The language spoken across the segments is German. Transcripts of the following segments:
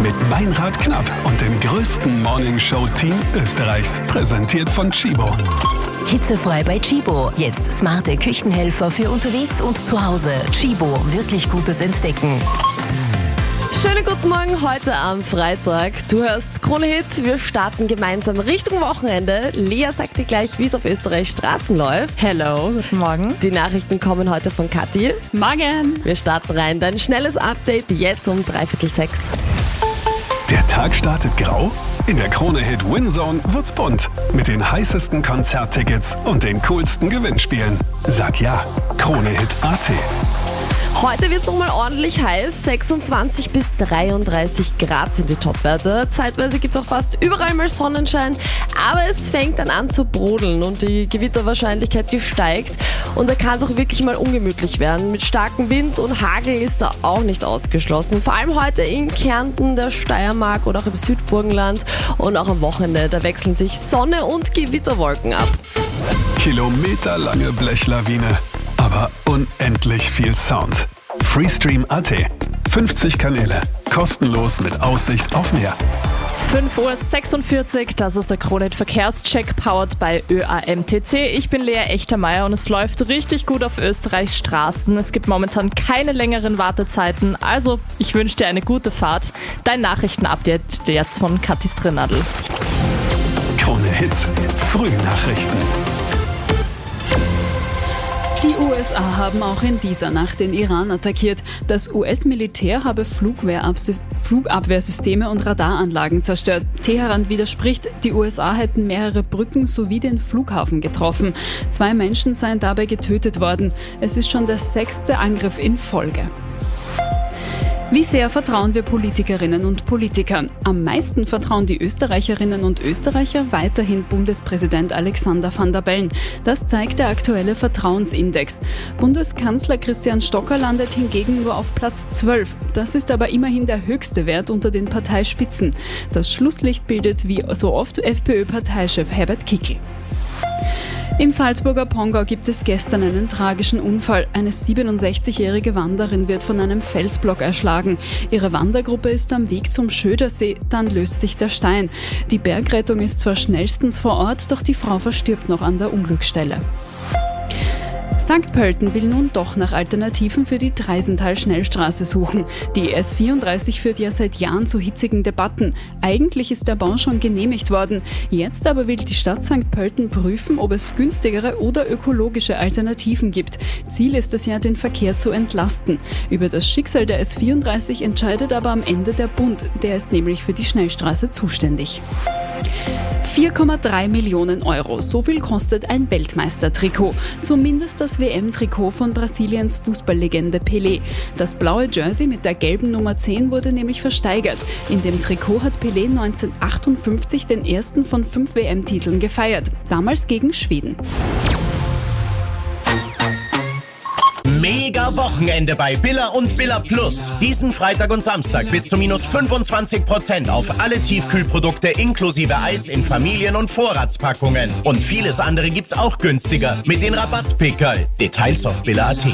Mit Meinrad Knapp und dem größten Morningshow-Team Österreichs. Präsentiert von Tchibo. Hitzefrei bei Tchibo. Jetzt smarte Küchenhelfer für unterwegs und zu Hause. Tchibo, wirklich gutes Entdecken. Schönen guten Morgen heute am Freitag. Du hörst Krone Hit. Wir starten gemeinsam Richtung Wochenende. Lea sagt dir gleich, wie es auf Österreich Straßen läuft. Hello, guten Morgen. Die Nachrichten kommen heute von Kathi. Morgen. Wir starten rein. Dein schnelles Update jetzt um 5:45. Der Tag startet grau? In der Krone Hit Winzone wird's bunt. Mit den heißesten Konzerttickets und den coolsten Gewinnspielen. Sag ja, KroneHit.at. Heute wird es nochmal ordentlich heiß. 26 bis 33 Grad sind die Topwerte. Zeitweise gibt es auch fast überall mal Sonnenschein. Aber es fängt dann an zu brodeln und die Gewitterwahrscheinlichkeit, die steigt. Und da kann es auch wirklich mal ungemütlich werden. Mit starkem Wind und Hagel ist da auch nicht ausgeschlossen. Vor allem heute in Kärnten, der Steiermark oder auch im Südburgenland. Und auch am Wochenende, da wechseln sich Sonne und Gewitterwolken ab. Kilometerlange Blechlawine, aber unendlich viel Sound. Freestream.at. 50 Kanäle, kostenlos mit Aussicht auf Meer. 5:46 Uhr, das ist der Krone Hit Verkehrscheck, powered bei ÖAMTC. Ich bin Lea Echtermeier und es läuft richtig gut auf Österreichs Straßen. Es gibt momentan keine längeren Wartezeiten, also ich wünsche dir eine gute Fahrt. Dein Nachrichtenupdate jetzt von Kathi Strinnadl. Krone Hits, Frühnachrichten. Die USA haben auch in dieser Nacht den Iran attackiert. Das US-Militär habe Flugabwehrsysteme und Radaranlagen zerstört. Teheran widerspricht, die USA hätten mehrere Brücken sowie den Flughafen getroffen. 2 Menschen seien dabei getötet worden. Es ist schon der 6. Angriff in Folge. Wie sehr vertrauen wir Politikerinnen und Politikern? Am meisten vertrauen die Österreicherinnen und Österreicher weiterhin Bundespräsident Alexander Van der Bellen. Das zeigt der aktuelle Vertrauensindex. Bundeskanzler Christian Stocker landet hingegen nur auf Platz 12. Das ist aber immerhin der höchste Wert unter den Parteispitzen. Das Schlusslicht bildet wie so oft FPÖ-Parteichef Herbert Kickl. Im Salzburger Pongau gibt es gestern einen tragischen Unfall. Eine 67-jährige Wanderin wird von einem Felsblock erschlagen. Ihre Wandergruppe ist am Weg zum Schödersee, dann löst sich der Stein. Die Bergrettung ist zwar schnellstens vor Ort, doch die Frau verstirbt noch an der Unglücksstelle. St. Pölten will nun doch nach Alternativen für die Treisental-Schnellstraße suchen. Die S34 führt ja seit Jahren zu hitzigen Debatten. Eigentlich ist der Bau schon genehmigt worden. Jetzt aber will die Stadt St. Pölten prüfen, ob es günstigere oder ökologische Alternativen gibt. Ziel ist es ja, den Verkehr zu entlasten. Über das Schicksal der S34 entscheidet aber am Ende der Bund. Der ist nämlich für die Schnellstraße zuständig. 4,3 Millionen Euro, so viel kostet ein Weltmeistertrikot. Zumindest das WM-Trikot von Brasiliens Fußballlegende Pelé. Das blaue Jersey mit der gelben Nummer 10 wurde nämlich versteigert. In dem Trikot hat Pelé 1958 den ersten von 5 WM-Titeln gefeiert, damals gegen Schweden. Mega Wochenende bei Billa und Billa Plus. Diesen Freitag und Samstag bis zu minus 25% auf alle Tiefkühlprodukte inklusive Eis in Familien- und Vorratspackungen. Und vieles andere gibt's auch günstiger mit den Rabattpickerl. Details auf Billa.at.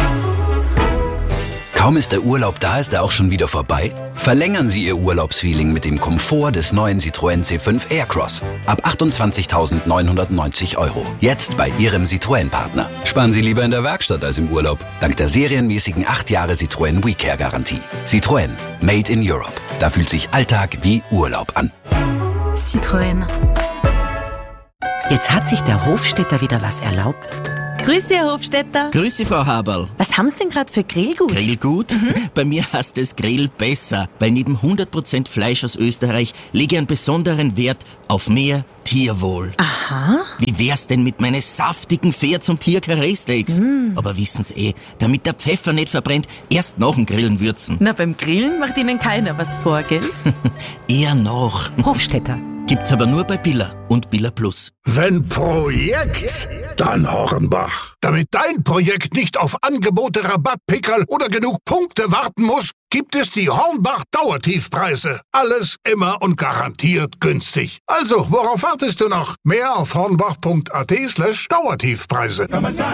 Kaum ist der Urlaub da, ist er auch schon wieder vorbei? Verlängern Sie Ihr Urlaubsfeeling mit dem Komfort des neuen Citroën C5 Aircross. Ab 28.990 €. Jetzt bei Ihrem Citroën-Partner. Sparen Sie lieber in der Werkstatt als im Urlaub. Dank der serienmäßigen 8 Jahre Citroën WeCare-Garantie. Citroën. Made in Europe. Da fühlt sich Alltag wie Urlaub an. Citroën. Jetzt hat sich der Hofstädter wieder was erlaubt. Grüß Sie, Herr Hofstädter. Grüß Sie, Frau Haberl. Was haben Sie denn gerade für Grillgut? Grillgut? Bei mir heißt es Grill besser, weil neben 100% Fleisch aus Österreich lege ich einen besonderen Wert auf mehr Tierwohl. Aha. Wie wär's denn mit meinen saftigen Pferd- und Tier-Karree-Steaks? Aber wissen Sie damit der Pfeffer nicht verbrennt, erst nach dem Grillen würzen. Na, beim Grillen macht Ihnen keiner was vor, gell? Eher noch. Hofstädter. Gibt's aber nur bei Billa und Billa Plus. Wenn Projekt, dann Hornbach. Damit dein Projekt nicht auf Angebote, Rabattpickerl oder genug Punkte warten muss, gibt es die Hornbach Dauertiefpreise. Alles immer und garantiert günstig. Also, worauf wartest du noch? Mehr auf hornbach.at/Dauertiefpreise.